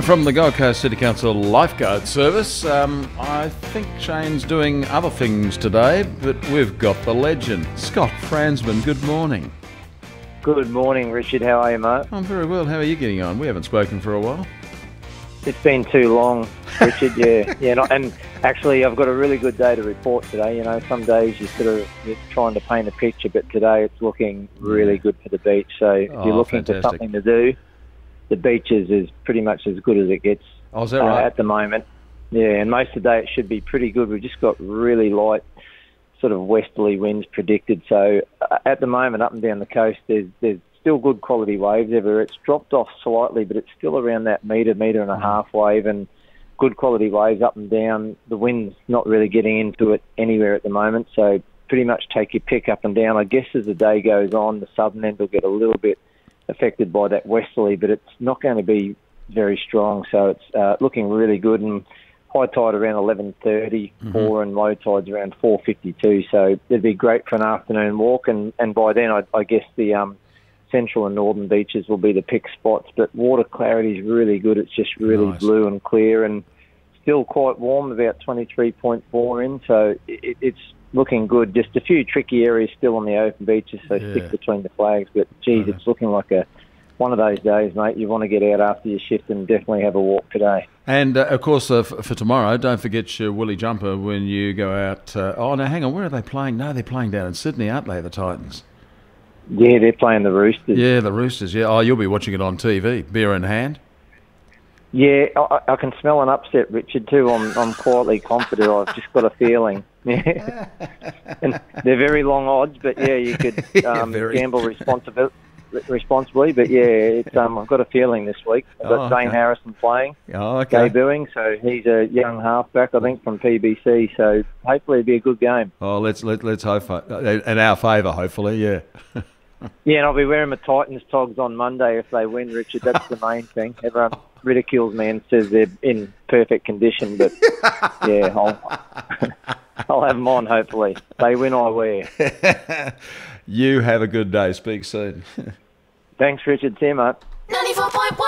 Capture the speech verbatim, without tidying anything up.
from the Gold Coast City Council Lifeguard Service. Um, I think Shane's doing other things today, but we've got the legend, Scott Fransman. Good morning. Good morning, Richard. How are you, mate? I'm very well. How are you getting on? We haven't spoken for a while. It's been too long, Richard. Yeah, yeah. Not, and actually, I've got a really good day to report today. You know, some days you sort of you're trying to paint a picture, but today it's looking really good for the beach. So if Oh, you're looking fantastic. for something to do, the beaches is pretty much as good as it gets Oh, is that uh, right? at the moment. Yeah, and most of the day it should be pretty good. We've just got really light sort of westerly winds predicted. So uh, at the moment, up and down the coast, there's there's still good quality waves everywhere. It's dropped off slightly, but it's still around that metre, metre and a half wave, and good quality waves up and down. The wind's not really getting into it anywhere at the moment, so pretty much take your pick up and down. I guess as the day goes on, the southern end will get a little bit affected by that westerly, but it's not going to be very strong, so it's uh, looking really good. And high tide around eleven thirty, mm-hmm. four, and low tides around four fifty-two, so it'd be great for an afternoon walk, and, and by then I, I guess the um, central and northern beaches will be the pick spots, but water clarity is really good. It's just really Nice. blue and clear and still quite warm, about twenty-three point four in, so it, it's looking good. Just a few tricky areas still on the open beaches, so Yeah. stick between the flags, but geez, Okay. it's looking like a one of those days, mate. You want to get out after your shift and definitely have a walk today. And, uh, of course, uh, f- for tomorrow, don't forget your woolly jumper when you go out. Uh, oh, no, hang on. Where are they playing? No, they're playing down in Sydney, aren't they, the Titans? Yeah, they're playing the Roosters. Yeah, the Roosters, yeah. Oh, you'll be watching it on T V, beer in hand. Yeah, I, I can smell an upset, Richard, too. I'm, I'm quietly confident. I've just got a feeling. Yeah. And they're very long odds, but yeah, you could um, very. gamble responsibi- responsibly. But yeah, it's, um, I've got a feeling this week. I've got Oh, Zane okay. Harrison playing, Oh, okay. debuting, so he's a young halfback, I think, from P B C. So hopefully it'll be a good game. Oh, let's let, let's hope for, uh, in our favour, hopefully, yeah. Yeah, and I'll be wearing my Titans togs on Monday if they win, Richard. That's the main thing. Everyone ridicules me and says they're in perfect condition, but yeah, I'll, I'll have them on, hopefully. They win, I wear. You have a good day. Speak soon. Thanks, Richard. See you, mate. ninety-four point one